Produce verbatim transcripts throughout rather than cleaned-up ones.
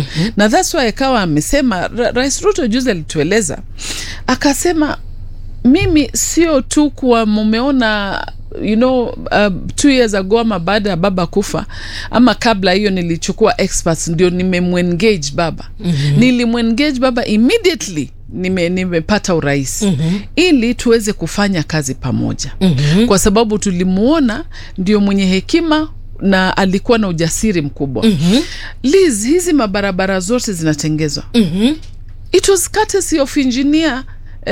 Mm-hmm. Na that's why akawa amesema, Ra- Rais Ruto juzi alitueleza, akasema mimi sio tu kwa mumeona you know uh, two years ago ama baada ya baba kufa ama kabla hiyo nilichukua experts ndio nimemengage baba. Mm-hmm. Nilimengage baba immediately nime nimepata urais. Mm-hmm. Ili tuweze kufanya kazi pamoja. Mm-hmm. Kwa sababu tulimuona ndio mwenye hekima na alikuwa na ujasiri mkubwa. Mm-hmm. Liz, hizi mabarabara zote zinatengezwa. Mm-hmm. It was courtesy of engineer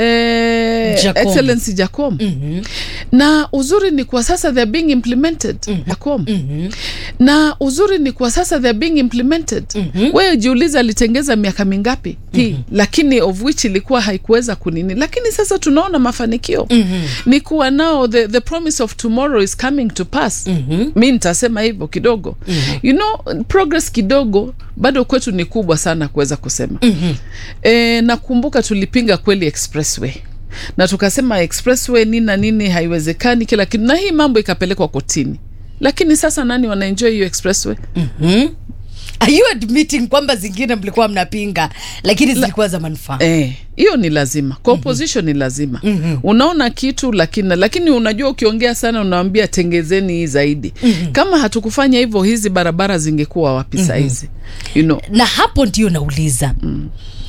Eh, Jacom. Excellency Jacom. Mm-hmm. Na uzuri ni kwa sasa they're being implemented. Mm-hmm. Jacom. Mm-hmm. Na uzuri ni kwa sasa they're being implemented. Mm-hmm. Wewe jiuliza alitengeza miaka mingapi hii. Mm-hmm. Lakini of which ilikuwa haikuweza kunini, lakini sasa tunaona mafanikio. Mm-hmm. Ni kuwa now the, the promise of tomorrow is coming to pass. Mm-hmm. Mimi nitasema hivyo kidogo. Mm-hmm. You know, progress kidogo bado kwetu ni kubwa sana kuweza kusema. Mm-hmm. Eh, nakumbuka tulipinga kweli expressway. Na tukasema expressway nini na nini haiwezekani kila kitu, na hii mambo ikapelekwa kotini. Lakini sasa nani wana enjoy hiyo expressway? Mhm. Are you admitting kwamba zingine mlikuwa mnapinga lakini zilikuwa za manufaa? Eh, hiyo ni lazima. Kwa opposition mm-hmm. ni lazima. Mm-hmm. Unaona kitu lakini lakini unajua ukiongea sana unawaambia tengezeni hii zaidi. Mm-hmm. Kama hatukufanya hivyo hizi barabara zingekuwa wapi mm-hmm. saizi? You know. Na hapo ndio nauliza. Mm.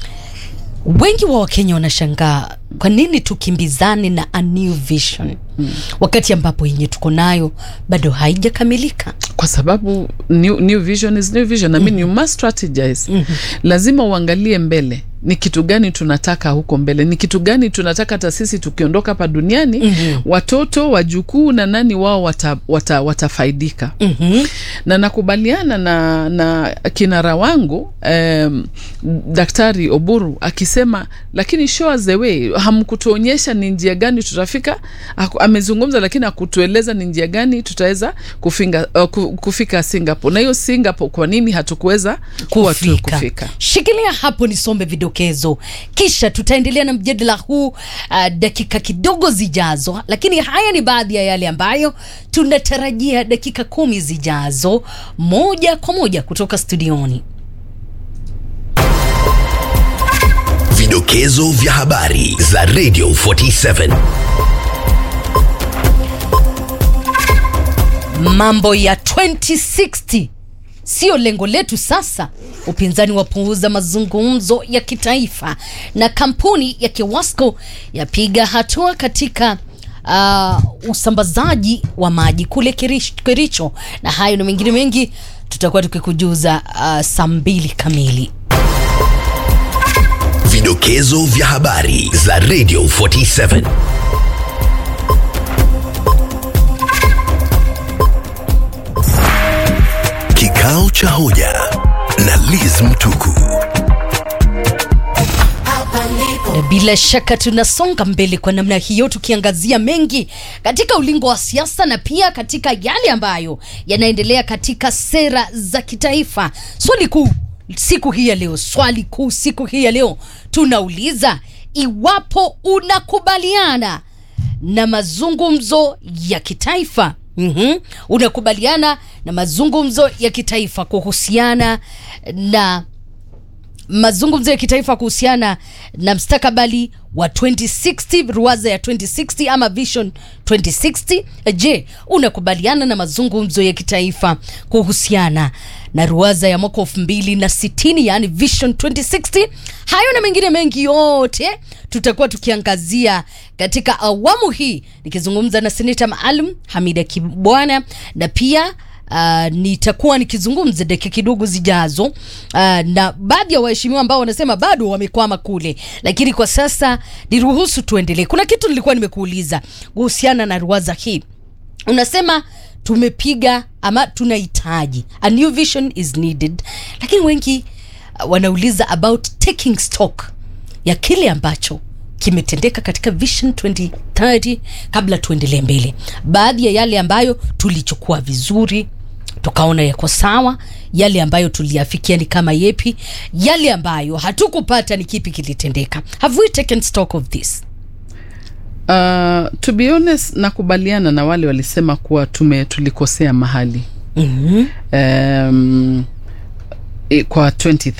Wengi wa Wakenya wanashangaa kwa nini tukimbizane na a new vision mm. wakati ambapo yenye tuko nayo bado haijakamilika. Kwa sababu new, new vision is new vision. I mean, mm-hmm. you must strategize. Mm-hmm. Lazima uangalie mbele. Ni kitu gani tunataka huko mbele? Ni kitu gani tunataka hata sisi tukiondoka hapa duniani? Mm-hmm. Watoto, wajukuu na nani wao wata, wata, watafaidika. Mm-hmm. Na nakubaliana na, na kinara wangu um, Daktari Oburu akisema, lakini show us the way. Hamkutuonyesha ni njia gani tutafika. Amezungumza lakini hakutueleza ni njia gani tutaweza kufinga, uh, kufika Singapore. Na hiyo Singapore kwa nini hatukuweza kuwa tu kufika? Shikilia hapo nisombe vidokezo. Kisha tutaendelea na mjadala huu uh, dakika kidogo zijazo. Lakini haya ni baadhi ya yale ambayo tunatarajia dakika kumi zijazo, moja kwa moja kutoka studioni. Vidokezo vya habari za Radio arobaini na saba. Mambo ya twenty sixty sio lengo letu sasa. Upinzani wapuuza mazungumzo ya kitaifa, na kampuni ya Kiwasco yapiga hatua katika uh, usambazaji wa maji kule Kericho. Na hayo na mengine mengi tutakuwa tukikujuza uh, saa mbili kamili. Vidokezo vya habari za Radio arobaini na saba. Kikao cha hoja na Liz Mtuku. Na bila shaka tunasonga mbele kwa namna hiyo, tukiangazia mengi katika ulingo wa siasa na pia katika yale ambayo yanaendelea katika sera za kitaifa. Swali kuu siku hii ya leo, swali kuu siku hii ya leo tunauliza, iwapo unakubaliana na mazungumzo ya kitaifa, mhm, unakubaliana na mazungumzo ya kitaifa kuhusiana na mazungumzo ya kitaifa kuhusiana na mstakabali wa twenty sixty, ruwaza ya twenty sixty ama vision twenty sixty. Je, unakubaliana na mazungumzo ya kitaifa kuhusiana na ruwaza ya mwaka elfu mbili na sitini, yani vision twenty sixty? Hayo na mengine mengi yote tutakuwa tukiangazia katika awamu hii, nikizungumza na seneta maalum Hamida Kibwana, na pia Uh, nitakuwa nikizungumza dakika kidogo zijazo uh, na baadhi ya waheshimiwa ambao wanasema bado wamekwama kule. Lakini kwa sasa niruhusu tuendelee. Kuna kitu nilikuwa nimekuuliza kuhusiana na ruwaza hii. Unasema tumepiga ama tunahitaji, a new vision is needed, lakini wengi uh, wanauliza about taking stock ya kile ambacho kimetendeka katika vision twenty thirty kabla tuendelee mbele. Baadhi ya yale ambayo tulichukua vizuri tukaona yako sawa, yale ambayo tuliafikia ni kama yepi, yale ambayo hatukupata ni kipi kilitendeka. Have we taken stock of this? Uh, to be honest, nakubaliana na wale walisema kuwa tume tulikosea mahali. Mhm. Um, kwa twenty